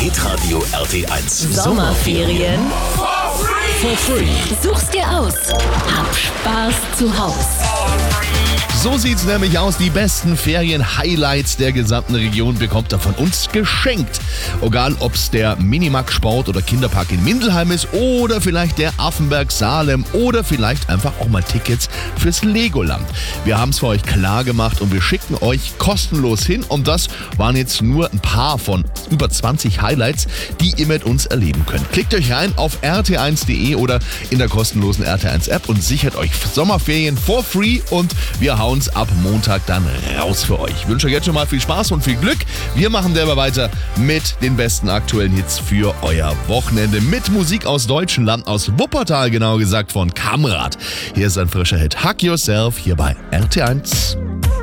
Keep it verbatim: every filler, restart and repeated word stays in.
Hitradio R T eins Sommerferien for free. Such's dir aus. Hab Spaß zu Haus. So sieht's nämlich aus. Die besten Ferien-Highlights der gesamten Region bekommt ihr von uns geschenkt. Egal, ob's der Minimax Sport oder Kinderpark in Mindelheim ist oder vielleicht der Affenberg Salem oder vielleicht einfach auch mal Tickets fürs Legoland. Wir haben's für euch klar gemacht und wir schicken euch kostenlos hin. Und das waren jetzt nur ein paar von über zwanzig Highlights, die ihr mit uns erleben könnt. Klickt euch rein auf r t eins punkt d e oder in der kostenlosen R T eins App und sichert euch Sommerferien for free und wir hauen uns ab Montag dann raus für euch. Ich wünsche euch jetzt schon mal viel Spaß und viel Glück. Wir machen derweil weiter mit den besten aktuellen Hits für euer Wochenende mit Musik aus deutschen Land, aus Wuppertal genau gesagt von Kamrat. Hier ist ein frischer Hit, Hug Yourself, hier bei R T eins.